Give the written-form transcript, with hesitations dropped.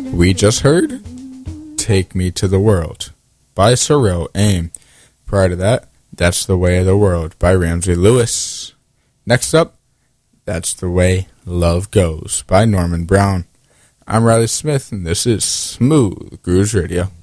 We just heard Take Me to the World by Sorrel Aim. Prior to that, That's the Way of the World by Ramsey Lewis. Next up, That's the Way Love Goes by Norman Brown. I'm Riley Smith, and this is Smooth Grooves Radio.